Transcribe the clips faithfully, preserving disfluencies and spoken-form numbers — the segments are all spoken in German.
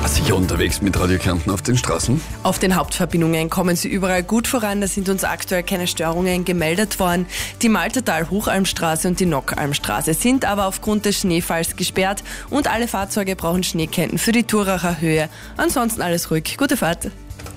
Sicher unterwegs mit Radio Kärnten auf den Straßen. Auf den Hauptverbindungen kommen sie überall gut voran. Da sind uns aktuell keine Störungen gemeldet worden. Die Maltertal-Hochalmstraße und die Nockalmstraße sind aber aufgrund des Schneefalls gesperrt und alle Fahrzeuge brauchen Schneeketten für die Thuracher Höhe. Ansonsten alles ruhig. Gute Fahrt.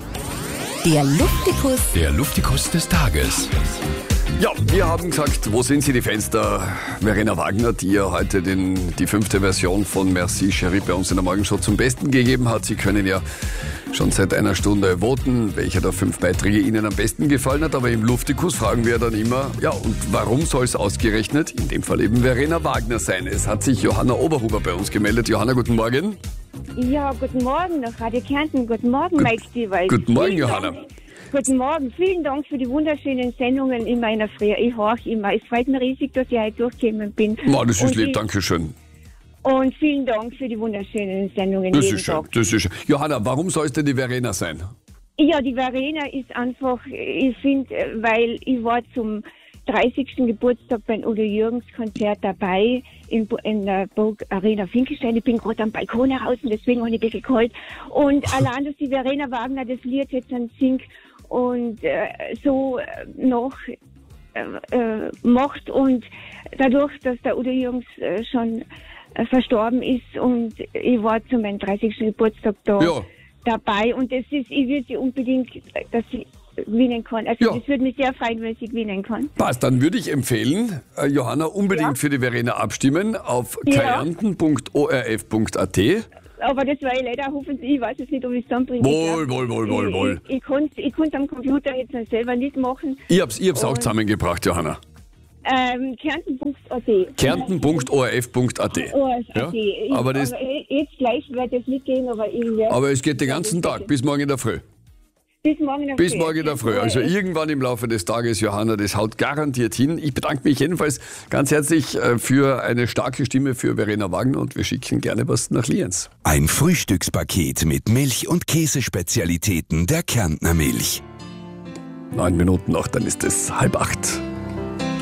Der Luftikus. Der Luftikus des Tages. Ja, wir haben gesagt, wo sind sie, die Fans der Verena Wagner, die ja heute den, die fünfte Version von Merci Chérie bei uns in der Morgenshow zum Besten gegeben hat. Sie können ja schon seit einer Stunde voten, welcher der fünf Beiträge Ihnen am besten gefallen hat. Aber im Luftikus fragen wir dann immer, ja, und warum soll es ausgerechnet, in dem Fall eben Verena Wagner sein? Es hat sich Johanna Oberhuber bei uns gemeldet. Johanna, guten Morgen. Ja, guten Morgen nach Radio Kärnten. Guten Morgen, Gut, Mike Stewart. Guten Morgen, Johanna. Dank. Guten Morgen, vielen Dank für die wunderschönen Sendungen in meiner Früh. Ich horche immer. Es freut mich riesig, dass ich heute durchgekommen bin. Oh, das ist und lieb, ich, danke schön. Und vielen Dank für die wunderschönen Sendungen Das jeden ist schön, Tag. das ist schön. Johanna, warum soll es denn die Verena sein? Ja, die Verena ist einfach, ich finde, weil ich war zum dreißigsten Geburtstag beim Udo Jürgens Konzert dabei in, in der Burg Arena Finkelstein. Ich bin gerade am Balkon raus und deswegen habe ich ein bisschen kalt. Und allein, dass die Verena Wagner das Lied jetzt dann singt und äh, so noch äh, äh, macht und dadurch, dass der Udo Jürgens äh, schon äh, verstorben ist und ich war zu meinem dreißigsten Geburtstag da Ja. dabei und das ist, ich würde sie unbedingt, dass sie gewinnen kann. Also Ja. das würde mich sehr freuen, wenn sie gewinnen kann. Passt, dann würde ich empfehlen, äh, Johanna, unbedingt Ja. für die Verena abstimmen auf Ja. kärnten punkt o r f punkt a t. Aber das war ich leider hoffentlich, ich weiß es nicht, ob ich es dann bringe. Wohl, wohl, wohl, wohl, wohl. Ich, ich, ich konnte ich konnt am Computer jetzt noch selber nicht machen. Ich hab's, ich hab's auch Und- zusammengebracht, Johanna. Ähm, kärnten punkt a t. kärnten punkt o r f punkt a t. Oh, Ja? okay. Ich, Aber das- aber jetzt gleich wird es nicht gehen, aber ich werde... Aber es geht den ganzen Tag, bis morgen in der Früh. Bis morgen in der Bis Früh. morgen in der Früh. Also irgendwann im Laufe des Tages, Johanna, das haut garantiert hin. Ich bedanke mich jedenfalls ganz herzlich äh, für eine starke Stimme für Verena Wagner und wir schicken gerne was nach Lienz. Ein Frühstückspaket mit Milch- und Käsespezialitäten der Kärntner Milch. Neun Minuten noch, dann ist es halb acht.